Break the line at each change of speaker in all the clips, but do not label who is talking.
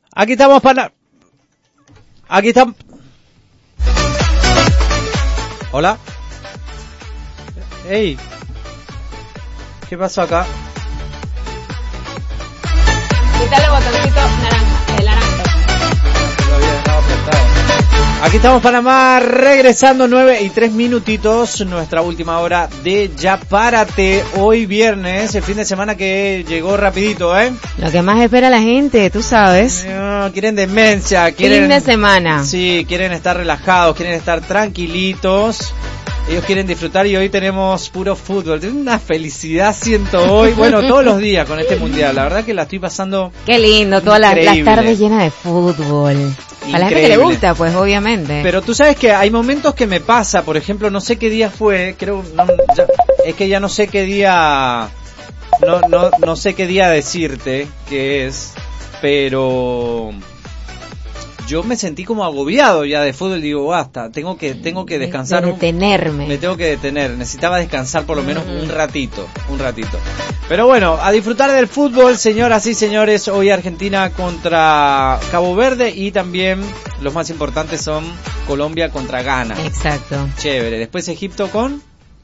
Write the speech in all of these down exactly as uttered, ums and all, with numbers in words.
Aquí estamos para... Aquí estamos... Hola. Hey. ¿Qué pasó acá?
Quítale el botoncito naranja, el naranja.
Aquí estamos Panamá, regresando nueve y tres minutitos, nuestra última hora de Ya Párate, hoy viernes, el fin de semana que llegó rapidito, ¿eh?
Lo que más espera la gente, tú sabes.
No, quieren demencia, quieren...
Fin de semana.
Sí, quieren estar relajados, quieren estar tranquilitos. Ellos quieren disfrutar y hoy tenemos puro fútbol. Tengo una felicidad, siento hoy. Bueno, todos los días con este mundial. La verdad que la estoy pasando.
Qué lindo, todas las, las tardes llenas de fútbol. A la gente que le gusta, pues, obviamente.
Pero tú sabes que hay momentos que me pasa, por ejemplo, no sé qué día fue, creo, no, ya, es que ya no sé qué día, no, no, no sé qué día decirte que es, pero yo me sentí como agobiado ya de fútbol, digo, basta, tengo que, tengo que descansar.
De detenerme.
Un, me tengo que detener, necesitaba descansar por lo menos mm. un ratito, un ratito. Pero bueno, a disfrutar del fútbol, señoras y señores, hoy Argentina contra Cabo Verde y también los más importantes son Colombia contra Ghana.
Exacto.
Chévere, después Egipto con...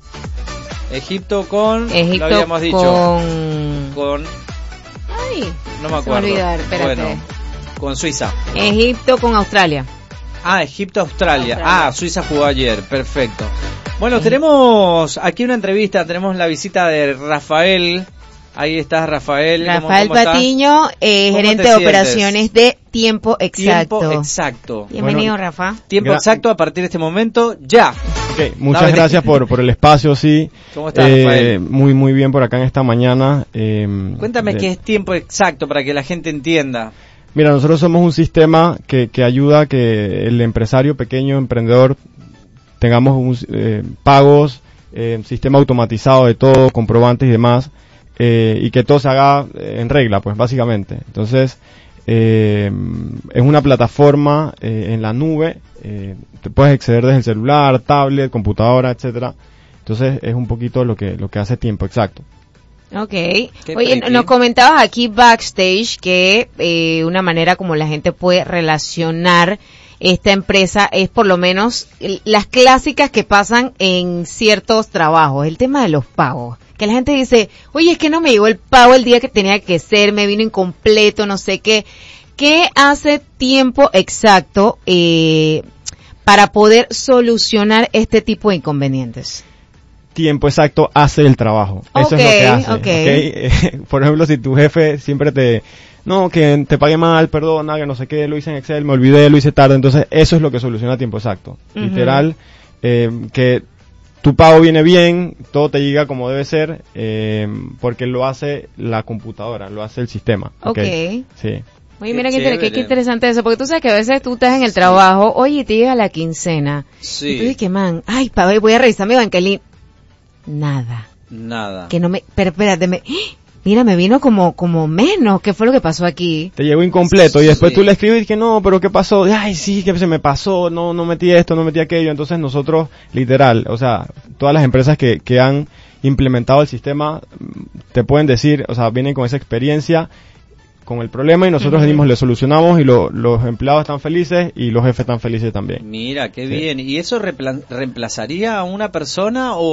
Egipto con...
Egipto
lo habíamos dicho.
Con...
Con...
Ay,
no me acuerdo.
Se me olvidar, espérate.
Bueno, con Suiza.
Egipto con Australia.
Ah, Egipto-Australia.
Australia.
Ah, Suiza jugó ayer, perfecto. Bueno, tenemos aquí una entrevista, tenemos la visita de Rafael. Ahí está Rafael.
Rafael
¿Cómo, cómo
Patiño, eh, gerente de operaciones de Tiempo Exacto.
Tiempo Exacto.
Bienvenido,
bueno,
Rafa.
Tiempo
gra-
Exacto a partir de este momento, ya.
Okay, muchas
Dale.
gracias por, por el espacio, sí.
¿Cómo estás,
eh,
Rafael?
Muy, muy bien por acá en esta mañana. Eh,
Cuéntame
de...
qué es Tiempo Exacto para que la gente entienda.
Mira, nosotros somos un sistema que, que ayuda a que el empresario pequeño, emprendedor, tengamos un, eh, pagos, eh, sistema automatizado de todo, comprobantes y demás, eh, y que todo se haga en regla, pues básicamente. Entonces, eh, es una plataforma eh, en la nube, eh, te puedes acceder desde el celular, tablet, computadora, etcétera. Entonces, es un poquito lo que lo que hace Tiempo Exacto.
Okay. Oye, nos comentabas aquí backstage que eh, una manera como la gente puede relacionar esta empresa es por lo menos las clásicas que pasan en ciertos trabajos, el tema de los pagos. Que la gente dice, oye, es que no me llegó el pago el día que tenía que ser, me vino incompleto, no sé qué. ¿Qué hace Tiempo Exacto eh, para poder solucionar este tipo de inconvenientes?
Tiempo Exacto hace el trabajo. Eso
okay,
es lo que hace.
Okay.
Okay. Por ejemplo, si tu jefe siempre te, no, que te pague mal, perdona, que no sé qué, lo hice en Excel, me olvidé, lo hice tarde. Entonces, eso es lo que soluciona Tiempo Exacto. Uh-huh. Literal, eh, que tu pago viene bien, todo te llega como debe ser, eh, porque lo hace la computadora, lo hace el sistema.
Okay.
Okay. Sí.
Oye, mira qué, qué, qué interesante eso, porque tú sabes que a veces tú estás en el sí. trabajo, oye, te llega la quincena.
Sí.
Y tú dices, man, ay, pa, voy a revisar mi banquelín. Nada.
Nada.
Que no me, pero espérate, me, mira, me vino como, como menos, ¿qué fue lo que pasó aquí?
Te llegó incompleto sí. y después tú le escribes y que no, pero ¿qué pasó? Ay, sí, que se me pasó, no, no metí esto, no metí aquello. Entonces nosotros, literal, o sea, todas las empresas que, que han implementado el sistema, te pueden decir, o sea, vienen con esa experiencia, con el problema y nosotros uh-huh. venimos, le solucionamos y lo, los empleados están felices y los jefes están felices también.
Mira, qué
sí.
bien. ¿Y eso reemplazaría a una persona o